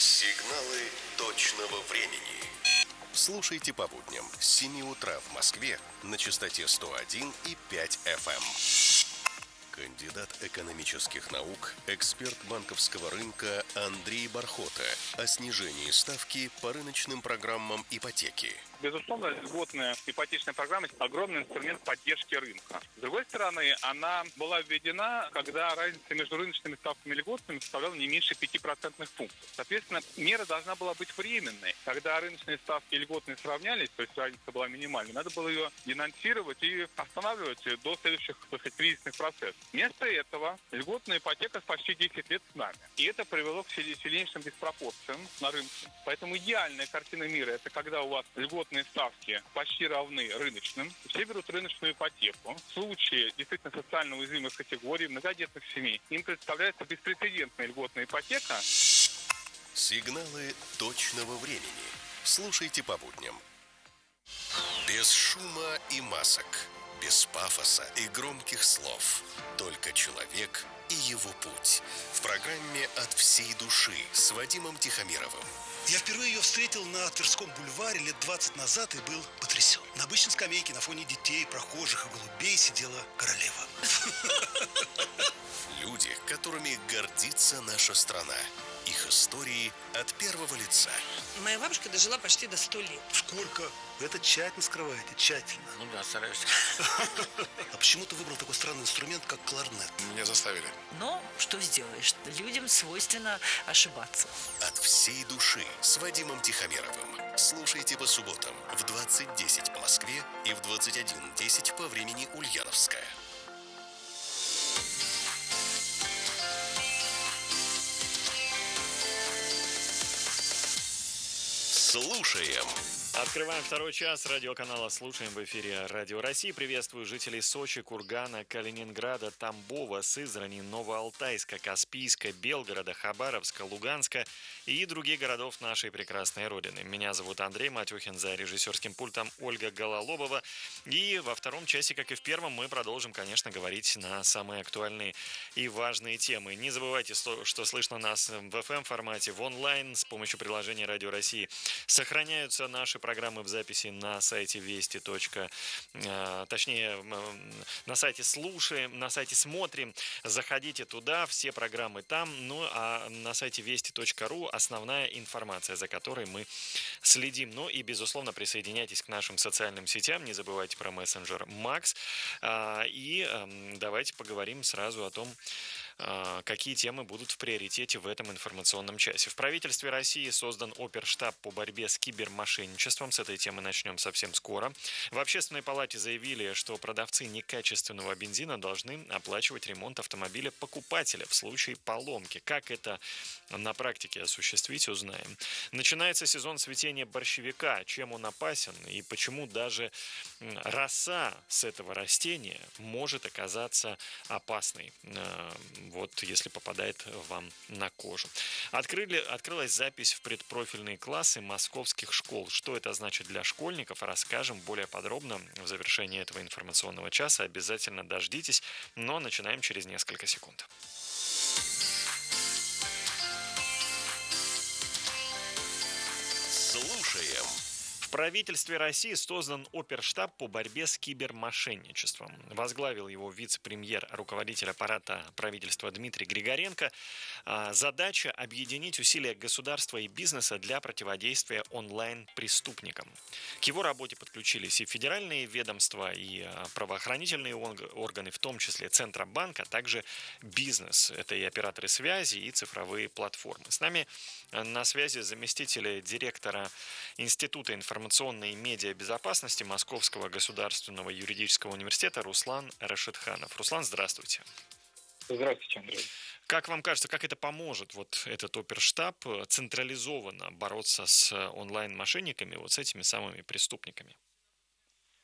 Сигналы точного времени. Слушайте по будням с 7 утра в Москве на частоте 101,5 FM. Кандидат экономических наук, эксперт банковского рынка Андрей Бархота о снижении ставки по рыночным программам ипотеки. Безусловно, льготная ипотечная программа – огромный инструмент поддержки рынка. С другой стороны, она была введена, когда разница между рыночными ставками и льготными составляла не меньше 5% пунктов. Соответственно, мера должна была быть временной. Когда рыночные ставки и льготные сравнялись, то есть разница была минимальной, надо было ее денонсировать и останавливать до следующих, кризисных процессов. Вместо этого льготная ипотека почти 10 лет с нами. И это привело к сильнейшим диспропорциям на рынке. Поэтому идеальная картина мира – это когда у вас льготные ставки почти равны рыночным. Все берут рыночную ипотеку. В случае действительно социально уязвимых категорий, многодетных семей, им представляется беспрецедентная льготная ипотека. Сигналы точного времени. Слушайте по будням. Без шума и масок. Без пафоса и громких слов. Только человек и его путь. В программе «От всей души» с Вадимом Тихомировым. Я впервые ее встретил на Тверском бульваре лет 20 назад и был потрясен. На обычной скамейке на фоне детей, прохожих и голубей сидела королева. Люди, которыми гордится наша страна. Их истории от первого лица. Моя бабушка дожила почти до 100 лет. Сколько? Вы это тщательно скрываете, тщательно. Ну да, стараюсь. А почему ты выбрал такой странный инструмент, как кларнет? Меня заставили. Но что сделаешь? Людям свойственно ошибаться. От всей души с Вадимом Тихомировым. Слушайте по субботам в 20:10 по Москве и в 21:10 по времени Ульяновская. Слушаем. Открываем второй час радиоканала «Слушаем» в эфире Радио России. Приветствую жителей Сочи, Кургана, Калининграда, Тамбова, Сызрани, Новоалтайска, Каспийска, Белгорода, Хабаровска, Луганска и других городов нашей прекрасной Родины. Меня зовут Андрей Матюхин, за режиссерским пультом Ольга Гололобова. И во втором часе, как и в первом, мы продолжим, конечно, говорить на самые актуальные и важные темы. Не забывайте, что слышно нас в FM-формате, в онлайн с помощью приложения Радио России. Сохраняются наши программы в записи на сайте Вести. Точнее, на сайте Слушаем, на сайте Смотрим. Заходите туда, все программы там. Ну, а на сайте Вести.ру основная информация, за которой мы следим. Ну и, безусловно, присоединяйтесь к нашим социальным сетям. Не забывайте про мессенджер Макс. И давайте поговорим сразу о том, какие темы будут в приоритете в этом информационном часе. В правительстве России создан оперштаб по борьбе с кибермошенничеством. С этой темы начнем совсем скоро. В Общественной палате заявили, что продавцы некачественного бензина должны оплачивать ремонт автомобиля покупателя в случае поломки. Как это на практике осуществить, узнаем. Начинается сезон цветения борщевика. Чем он опасен и почему даже роса с этого растения может оказаться опасной, вот если попадает вам на кожу. Открылась запись в предпрофильные классы московских школ. Что это значит для школьников, расскажем более подробно в завершении этого информационного часа. Обязательно дождитесь, но начинаем через несколько секунд. Слушаем. В правительстве России создан оперштаб по борьбе с кибермошенничеством. Возглавил его вице-премьер, руководитель аппарата правительства Дмитрий Григоренко. Задача – объединить усилия государства и бизнеса для противодействия онлайн-преступникам. К его работе подключились и федеральные ведомства, и правоохранительные органы, в том числе Центробанк, а также бизнес. Это и операторы связи, и цифровые платформы. С нами на связи заместитель директора Института информационной и медиабезопасности Московского государственного юридического университета Руслан Рашидханов. Руслан, здравствуйте. Здравствуйте, Андрей. Как вам кажется, как это поможет, вот этот оперштаб, централизованно бороться с онлайн-мошенниками, вот с этими самыми преступниками?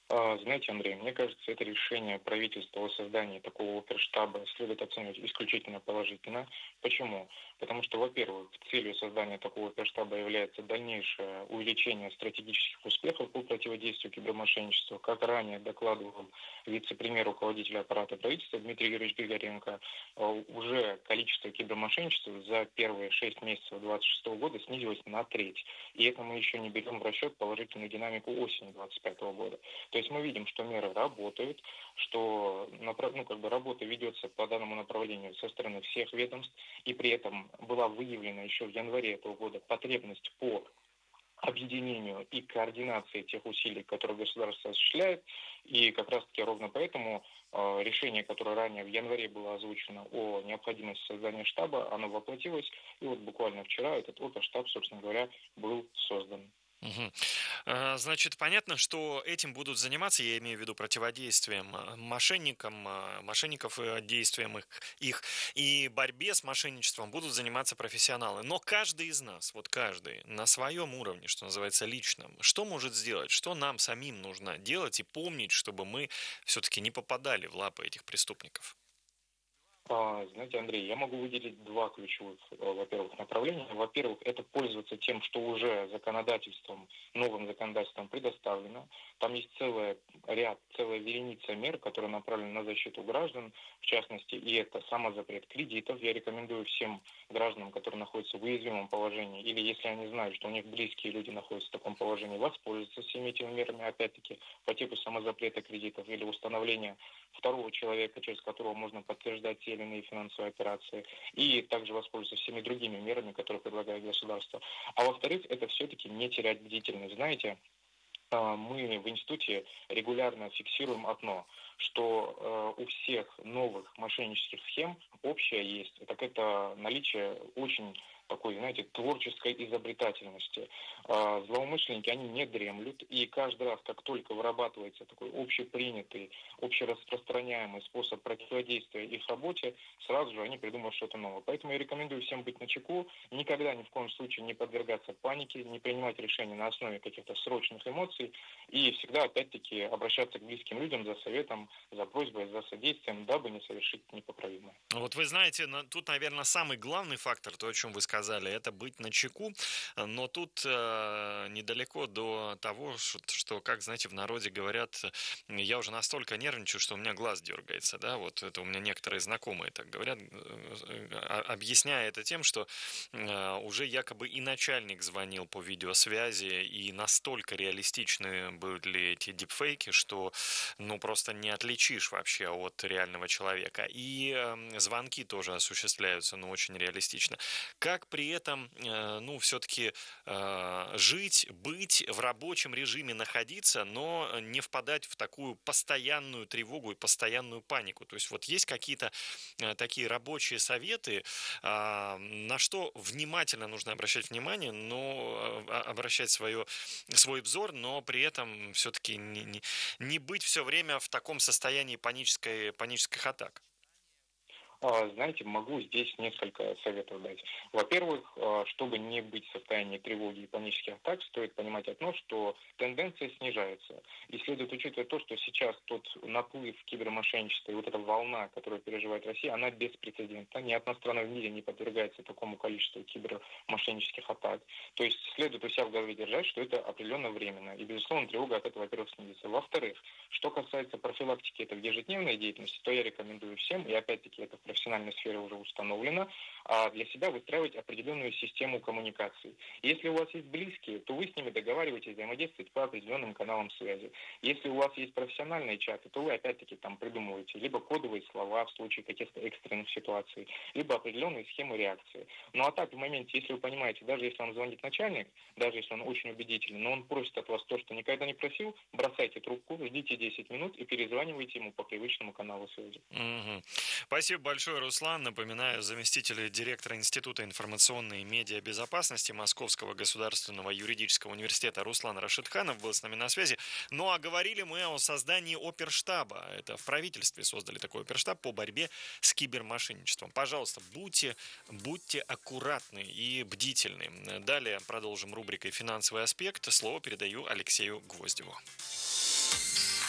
Знаете, Андрей, мне кажется, это решение правительства о создании такого оперштаба следует оценивать исключительно положительно. Почему? Потому что, во-первых, целью создания такого оперштаба является дальнейшее увеличение стратегических успехов по противодействию кибермошенничеству. Как ранее докладывал вице-премьер руководителя аппарата правительства Дмитрий Юрьевич Григоренко, уже количество кибермошенничеств за первые 6 месяцев 2026 года снизилось на треть. И это мы еще не берем в расчет положительную динамику осени 2025 года. То есть мы видим, что меры работают, что работа ведется по данному направлению со стороны всех ведомств, и при этом была выявлена еще в январе этого года потребность по объединению и координации тех усилий, которые государство осуществляет. И как раз-таки ровно поэтому решение, которое ранее в январе было озвучено о необходимости создания штаба, оно воплотилось. И вот буквально вчера этот оперштаб, собственно говоря, был создан. Мгм. Значит, понятно, что этим будут заниматься, я имею в виду противодействием мошенникам, мошенников, действиям их и борьбе с мошенничеством будут заниматься профессионалы. Но каждый из нас, вот каждый, на своем уровне, что называется, личном, что может сделать, что нам самим нужно делать и помнить, чтобы мы все-таки не попадали в лапы этих преступников? Знаете, Андрей, я могу выделить два ключевых, во-первых, направления. Во-первых, это пользоваться тем, что уже новым законодательством предоставлено. Там есть целая вереница мер, которые направлены на защиту граждан, в частности, и это самозапрет кредитов. Я рекомендую всем гражданам, которые находятся в уязвимом положении, или если они знают, что у них близкие люди находятся в таком положении, воспользоваться всеми этими мерами, опять-таки, по типу самозапрета кредитов или установления второго человека, через которого можно подтверждать те или иные финансовые операции, и также воспользоваться всеми другими мерами, которые предлагает государство. А во-вторых, это все-таки не терять бдительность. Знаете, мы в институте регулярно фиксируем одно, что у всех новых мошеннических схем общее есть. Так это наличие очень такой, знаете, творческой изобретательности. Злоумышленники, они не дремлют, и каждый раз, как только вырабатывается такой общепринятый, общераспространяемый способ противодействия их работе, сразу же они придумывают что-то новое. Поэтому я рекомендую всем быть начеку, никогда ни в коем случае не подвергаться панике, не принимать решения на основе каких-то срочных эмоций, и всегда, опять-таки, обращаться к близким людям за советом, за просьбой, за содействием, дабы не совершить непоправимое. Вот вы знаете, тут, наверное, самый главный фактор, то, о чем вы сказали, это быть начеку, но тут недалеко до того, что, как, знаете, в народе говорят, я уже настолько нервничаю, что у меня глаз дергается, да, вот это у меня некоторые знакомые так говорят, объясняя это тем, что уже якобы и начальник звонил по видеосвязи, и настолько реалистичны были эти дипфейки, что, ну, просто не отличишь вообще от реального человека. И звонки тоже осуществляются, ну, очень реалистично. Как при этом, ну, все-таки жить, быть в рабочем режиме, находиться, но не впадать в такую постоянную тревогу и постоянную панику? То есть вот есть какие-то такие рабочие советы, на что внимательно нужно обращать внимание, но обращать свой взор, но при этом все-таки не быть все время в таком состоянии панических атак? Знаете, могу здесь несколько советов дать. Во-первых, чтобы не быть в состоянии тревоги и панических атак, стоит понимать одно, что тенденция снижается. И следует учитывать то, что сейчас тот наплыв кибермошенничества и вот эта волна, которую переживает Россия, она беспрецедентна. Ни одна страна в мире не подвергается такому количеству кибермошеннических атак. То есть следует у себя в голове держать, что это определенно временно. И, безусловно, тревога от этого, во-первых, снизится. Во-вторых, что касается профилактики этой ежедневной деятельности, то я рекомендую всем, и опять-таки это в профессиональной сфере уже установлено, для себя выстраивать определенную систему коммуникаций. Если у вас есть близкие, то вы с ними договариваетесь взаимодействовать по определенным каналам связи. Если у вас есть профессиональные чаты, то вы опять-таки там придумываете либо кодовые слова в случае каких-то экстренных ситуаций, либо определенные схемы реакции. Ну а так, в моменте, если вы понимаете, даже если вам звонит начальник, даже если он очень убедительный, но он просит от вас то, что никогда не просил, бросайте трубку, ждите 10 минут и перезванивайте ему по привычному каналу связи. Мгм. Спасибо большое, Руслан. Напоминаю, заместитель директора Института информационной и медиабезопасности Московского государственного юридического университета Руслан Рашидханов был с нами на связи. Ну а говорили мы о создании оперштаба. Это в правительстве создали такой оперштаб по борьбе с кибермошенничеством. Пожалуйста, будьте аккуратны и бдительны. Далее продолжим рубрикой «Финансовый аспект». Слово передаю Алексею Гвоздеву.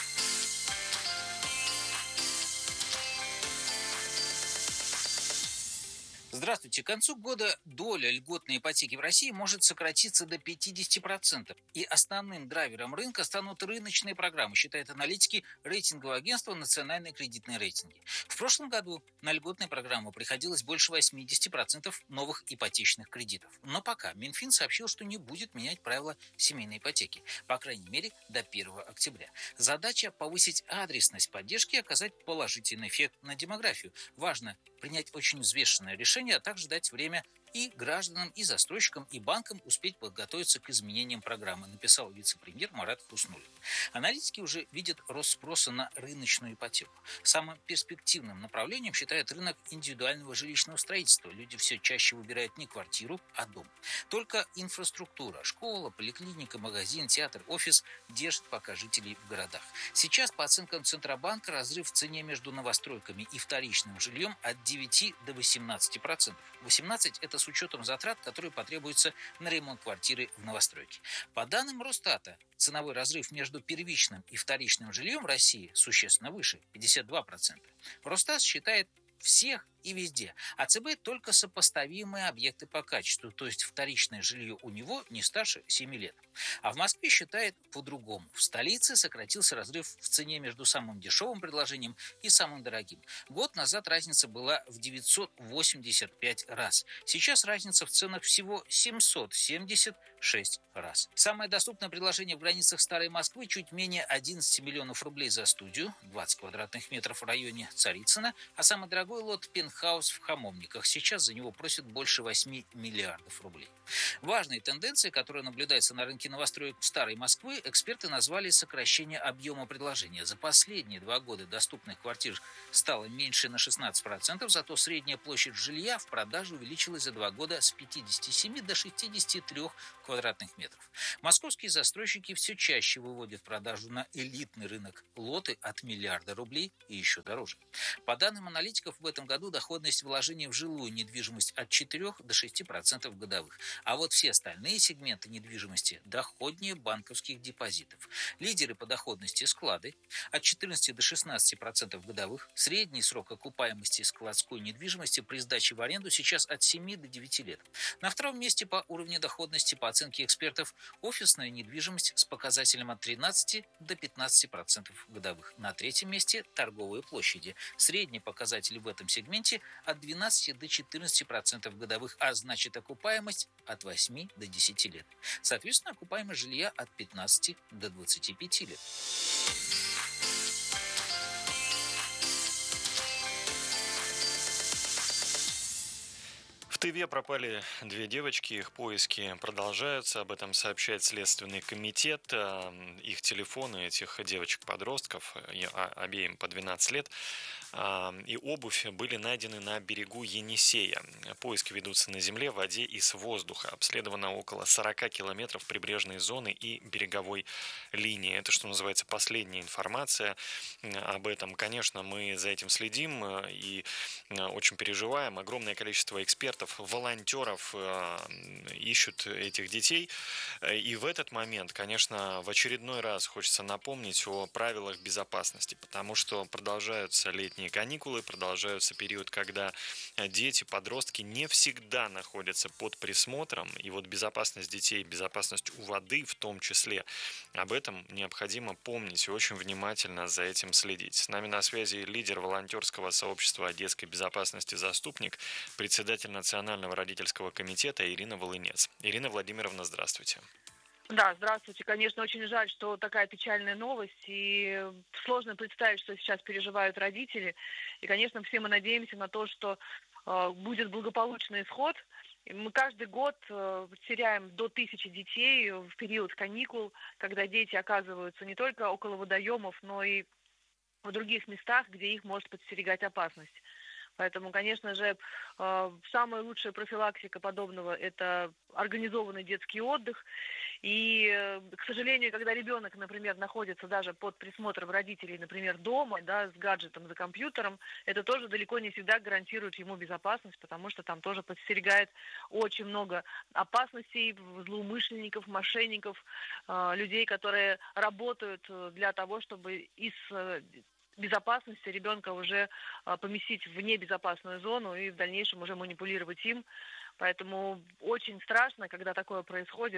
Здравствуйте. К концу года доля льготной ипотеки в России может сократиться до 50%. И основным драйвером рынка станут рыночные программы, считают аналитики рейтингового агентства «Национальные кредитные рейтинги». В прошлом году на льготные программы приходилось больше 80% новых ипотечных кредитов. Но пока Минфин сообщил, что не будет менять правила семейной ипотеки, по крайней мере, до 1 октября. Задача – повысить адресность поддержки и оказать положительный эффект на демографию. Важно принять очень взвешенное решение, а также дать время и гражданам, и застройщикам, и банкам успеть подготовиться к изменениям программы, написал вице-премьер Марат Хуснуллин. Аналитики уже видят рост спроса на рыночную ипотеку. Самым перспективным направлением считают рынок индивидуального жилищного строительства. Люди все чаще выбирают не квартиру, а дом. Только инфраструктура, школа, поликлиника, магазин, театр, офис держат пока жителей в городах. Сейчас, по оценкам Центробанка, разрыв в цене между новостройками и вторичным жильем от 9 до 18%. 18% – это с учетом затрат, которые потребуются на ремонт квартиры в новостройке. По данным Росстата, ценовой разрыв между первичным и вторичным жильем в России существенно выше – 52%. Росстат считает всех и везде, а ЦБ только сопоставимые объекты по качеству, то есть вторичное жилье у него не старше 7 лет. А в Москве считает по-другому. В столице сократился разрыв в цене между самым дешевым предложением и самым дорогим. Год назад разница была в 985 раз. Сейчас разница в ценах всего 776 раз. Самое доступное предложение в границах Старой Москвы чуть менее 11 миллионов рублей за студию, 20 квадратных метров в районе Царицына, а самый дорогой лот пентхаус в Хамовниках. Сейчас за него просят больше 8 миллиардов рублей. Важной тенденцией, которая наблюдается на рынке новостроек Старой Москвы, эксперты назвали сокращение объема предложения. За последние 2 года доступных квартир стало меньше на 16%, зато средняя площадь жилья в продаже увеличилась за 2 года с 57 до 63 квадратных метров. Московские застройщики все чаще выводят в продажу на элитный рынок лоты от миллиарда рублей и еще дороже. По данным аналитиков, в этом году доходность вложений в жилую недвижимость от 4 до 6% годовых. А вот все остальные сегменты недвижимости доходнее банковских депозитов. Лидеры по доходности – склады от 14 до 16% годовых. Средний срок окупаемости складской недвижимости при сдаче в аренду сейчас от 7 до 9 лет. На втором месте по уровню доходности, по оценке экспертов, офисная недвижимость с показателем от 13 до 15% годовых. На третьем месте – торговые площади. Средний показатель в этом сегменте от 12 до 14% годовых, а значит окупаемость от 8 до 10 лет. Соответственно, окупаемость жилья от 15 до 25 лет. В Тыве пропали 2 девочки, их поиски продолжаются, об этом сообщает Следственный комитет. Их телефоны этих девочек-подростков, обеим по 12 лет, и обувь были найдены на берегу Енисея. Поиски ведутся на земле, в воде и с воздуха. Обследовано около 40 километров прибрежной зоны и береговой линии. Это, что называется, последняя информация об этом. Конечно, мы за этим следим и очень переживаем. Огромное количество экспертов, волонтеров ищут этих детей. И в этот момент, конечно, в очередной раз хочется напомнить о правилах безопасности, потому что продолжаются летние каникулы, продолжается период, когда дети, подростки не всегда находятся под присмотром. И вот безопасность детей, безопасность у воды в том числе, об этом необходимо помнить и очень внимательно за этим следить. С нами на связи лидер волонтерского сообщества о детской безопасности «Заступник», председатель Национального родительского комитета Ирина Волынец. Ирина Владимировна, здравствуйте. Да, здравствуйте. Конечно, очень жаль, что такая печальная новость, и сложно представить, что сейчас переживают родители. И, конечно, все мы надеемся на то, что будет благополучный исход. И мы каждый год теряем до 1000 детей в период каникул, когда дети оказываются не только около водоемов, но и в других местах, где их может подстерегать опасность. Поэтому, конечно же, самая лучшая профилактика подобного – это организованный детский отдых. И, к сожалению, когда ребенок, например, находится даже под присмотром родителей, например, дома, да, с гаджетом, за компьютером, это тоже далеко не всегда гарантирует ему безопасность, потому что там тоже подстерегает очень много опасностей, злоумышленников, мошенников, людей, которые работают для того, чтобы из безопасности ребенка уже поместить в небезопасную зону и в дальнейшем уже манипулировать им. Поэтому очень страшно, когда такое происходит.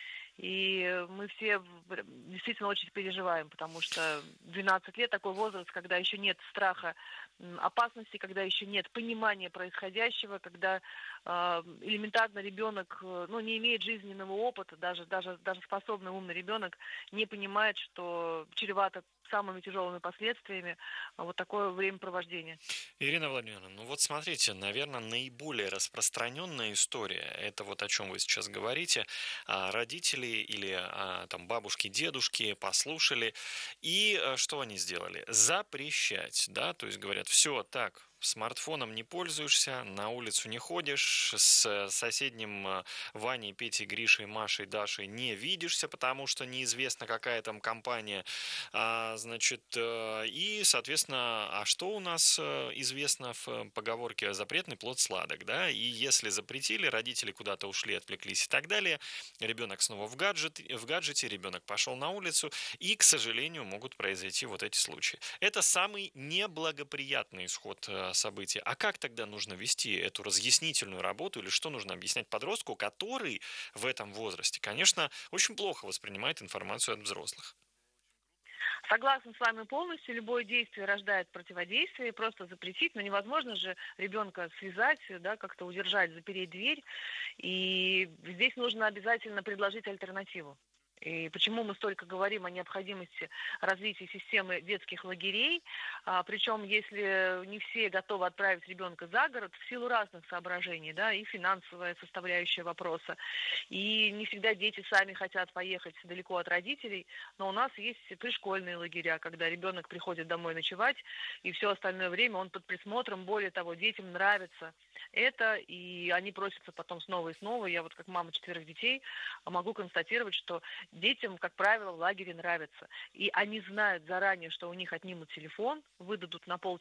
И мы все действительно очень переживаем, потому что 12 лет такой возраст, когда еще нет страха опасности, когда еще нет понимания происходящего, когда элементарно ребенок не имеет жизненного опыта, даже способный умный ребенок не понимает, что чревато самыми тяжелыми последствиями вот такое времяпровождение. Ирина Владимировна, ну вот смотрите, наверное, наиболее распространенная история, это вот о чем вы сейчас говорите, родители или там бабушки, дедушки послушали, и что они сделали? Запрещать, да, то есть говорят, все, так, смартфоном не пользуешься, на улицу не ходишь, с соседним Ваней, Петей, Гришей, Машей, Дашей не видишься, потому что неизвестно, какая там компания. Значит, и, соответственно, а что у нас известно в поговорке «запретный плод сладок», да? И если запретили, родители куда-то ушли, отвлеклись и так далее, ребенок снова в гаджете, ребенок пошел на улицу, и, к сожалению, могут произойти вот эти случаи. Это самый неблагоприятный исход событий. А как тогда нужно вести эту разъяснительную работу или что нужно объяснять подростку, который в этом возрасте, конечно, очень плохо воспринимает информацию от взрослых? Согласна с вами полностью. Любое действие рождает противодействие. Просто запретить, но невозможно же ребенка связать, да, как-то удержать, запереть дверь. И здесь нужно обязательно предложить альтернативу. И почему мы столько говорим о необходимости развития системы детских лагерей, причем если не все готовы отправить ребенка за город в силу разных соображений, да, и финансовая составляющая вопроса, и не всегда дети сами хотят поехать далеко от родителей, но у нас есть пришкольные лагеря, когда ребенок приходит домой ночевать, и все остальное время он под присмотром, более того, детям нравится это, и они просятся потом снова и снова. Я вот как мама 4 детей могу констатировать, что детям, как правило, в лагере нравится. И они знают заранее, что у них отнимут телефон, выдадут на полчаса